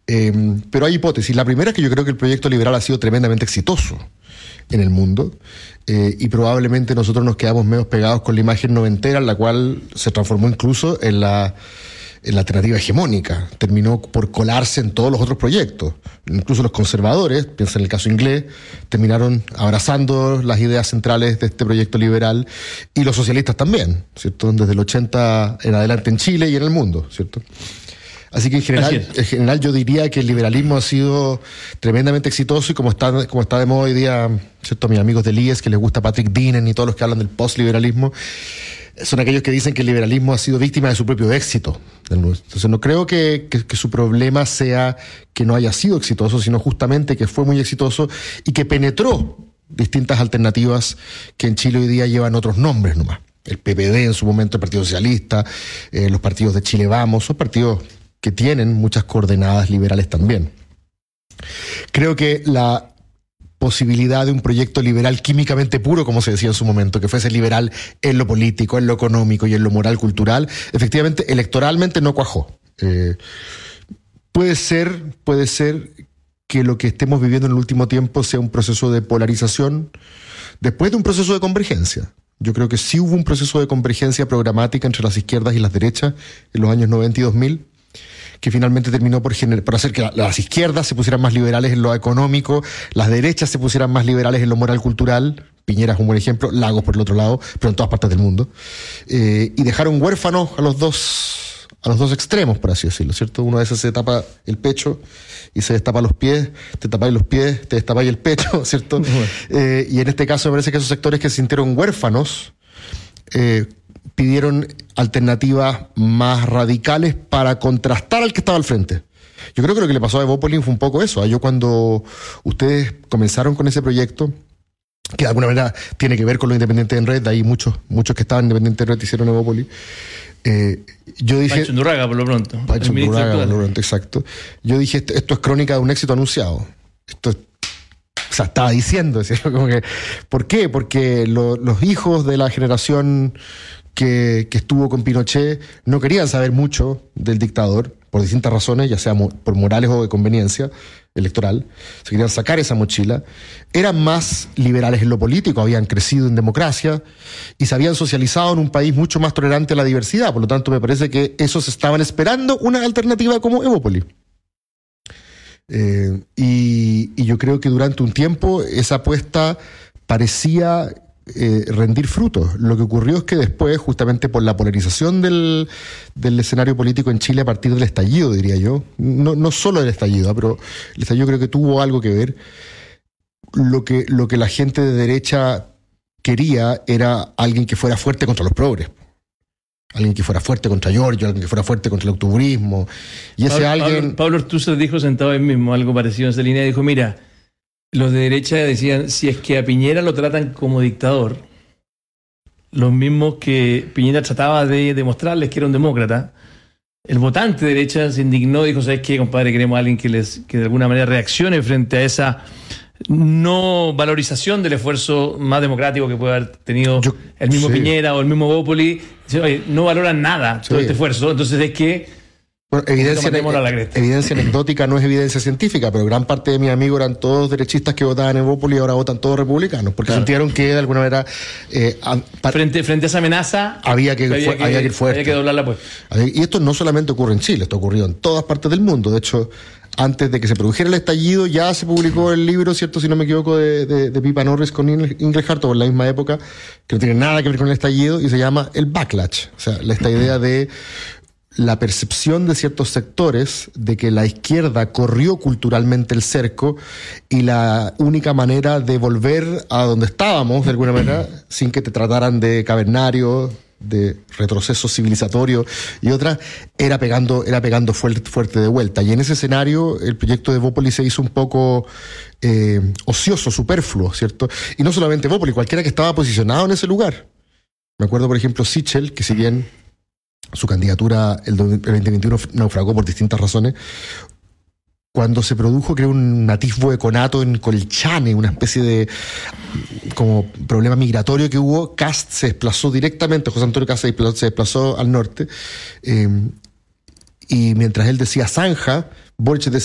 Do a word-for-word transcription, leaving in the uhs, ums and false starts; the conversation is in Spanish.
Eh, pero hay hipótesis. La primera es que yo creo que el proyecto liberal ha sido tremendamente exitoso en el mundo, eh, y probablemente nosotros nos quedamos medio pegados con la imagen noventera, la cual se transformó incluso en la, en la alternativa hegemónica. Terminó por colarse en todos los otros proyectos. Incluso los conservadores, piensa en el caso inglés, terminaron abrazando las ideas centrales de este proyecto liberal, y los socialistas también, ¿cierto? Desde el ochenta en adelante en Chile y en el mundo, ¿cierto? Así que en general, en general yo diría que el liberalismo ha sido tremendamente exitoso, y como está, como está de moda hoy día, ¿cierto? Mis amigos del I E S, que les gusta Patrick Dinen y todos los que hablan del postliberalismo, son aquellos que dicen que el liberalismo ha sido víctima de su propio éxito. Entonces no creo que, que, que su problema sea que no haya sido exitoso, sino justamente que fue muy exitoso y que penetró distintas alternativas que en Chile hoy día llevan otros nombres nomás. El P P D en su momento, el Partido Socialista, eh, los partidos de Chile Vamos, son partidos que tienen muchas coordenadas liberales también. Creo que la posibilidad de un proyecto liberal químicamente puro, como se decía en su momento, que fuese liberal en lo político, en lo económico y en lo moral cultural, efectivamente, electoralmente no cuajó. Eh, puede ser, puede ser que lo que estemos viviendo en el último tiempo sea un proceso de polarización después de un proceso de convergencia. Yo creo que sí hubo un proceso de convergencia programática entre las izquierdas y las derechas en los años noventa y dos mil, que finalmente terminó por, gener- por hacer que la, las izquierdas se pusieran más liberales en lo económico, las derechas se pusieran más liberales en lo moral cultural. Piñera es un buen ejemplo, Lagos por el otro lado, pero en todas partes del mundo. Eh, y dejaron huérfanos a los dos, a los dos extremos, por así decirlo, ¿cierto? Uno de esos se tapa el pecho y se destapa los pies, te tapáis los pies, te destapáis el pecho, ¿cierto? Bueno. Eh, y en este caso me parece que esos sectores que se sintieron huérfanos, eh, pidieron alternativas más radicales para contrastar al que estaba al frente. Yo creo que lo que le pasó a Evópolis fue un poco eso. ¿eh? Yo cuando ustedes comenzaron con ese proyecto, que de alguna manera tiene que ver con los independientes en red, de ahí muchos, muchos que estaban independientes en red hicieron Evópolis. Eh, yo dije... Pancho Undurraga, por lo pronto. Pancho Undurraga, por lo pronto, exacto. Yo dije, esto, esto es crónica de un éxito anunciado. Esto es... O sea, estaba diciendo, ¿cierto? Como que, ¿por qué? Porque lo, los hijos de la generación que, que estuvo con Pinochet no querían saber mucho del dictador, por distintas razones, ya sea mo- por morales o de conveniencia electoral. Se querían sacar esa mochila. Eran más liberales en lo político, habían crecido en democracia y se habían socializado en un país mucho más tolerante a la diversidad. Por lo tanto, me parece que esos estaban esperando una alternativa como Evópolis. Eh, y, y yo creo que durante un tiempo esa apuesta parecía eh, rendir frutos. Lo que ocurrió es que después, justamente por la polarización del, del escenario político en Chile a partir del estallido, diría yo, no, no solo del estallido, pero el estallido creo que tuvo algo que ver, lo que, lo que la gente de derecha quería era alguien que fuera fuerte contra los progres. Alguien que fuera fuerte contra Giorgio, alguien que fuera fuerte contra el octubrismo. Y ese Pablo, alguien... Pablo, Pablo Ortúzar dijo sentado ahí mismo algo parecido en esa línea. Dijo, mira, los de derecha decían, si es que a Piñera lo tratan como dictador, los mismos que Piñera trataba de demostrarles que era un demócrata, el votante de derecha se indignó, dijo, ¿sabes qué, compadre? Queremos a alguien que, les, que de alguna manera reaccione frente a esa no valorización del esfuerzo más democrático que puede haber tenido Yo, el mismo sí. Piñera o el mismo Evópolis. Oye, no valoran nada sí. todo este esfuerzo, entonces es que bueno, evidencia, evidencia anecdótica no es evidencia científica, pero gran parte de mis amigos eran todos derechistas que votaban en Evópolis y ahora votan todos republicanos, porque claro. sintieron que de alguna manera eh, a, pa, frente, frente a esa amenaza había que, había fue, que, había que ir fuerte. Había que doblar la apuesta. Y esto no solamente ocurre en Chile, esto ha ocurrido en todas partes del mundo. De hecho, antes de que se produjera el estallido, ya se publicó el libro, ¿cierto? Si no me equivoco, de, de, de Pippa Norris con Inglehart, o en la misma época, que no tiene nada que ver con el estallido, y se llama El Backlash. O sea, esta idea de la percepción de ciertos sectores de que la izquierda corrió culturalmente el cerco y la única manera de volver a donde estábamos, de alguna manera, sin que te trataran de cavernario, de retroceso civilizatorio y otras, era pegando, era pegando fuerte, fuerte de vuelta. Y en ese escenario el proyecto de Evópolis se hizo un poco eh, ocioso, superfluo, ¿cierto? Y no solamente Evópolis, cualquiera que estaba posicionado en ese lugar. Me acuerdo, por ejemplo, Sichel, que si bien su candidatura el veinte veintiuno naufragó por distintas razones, cuando se produjo, creo, un atisbo de conato en Colchane, una especie de como problema migratorio que hubo, Kast se desplazó directamente, José Antonio Kast se desplazó, se desplazó al norte, eh, y mientras él decía zanja, Boric decía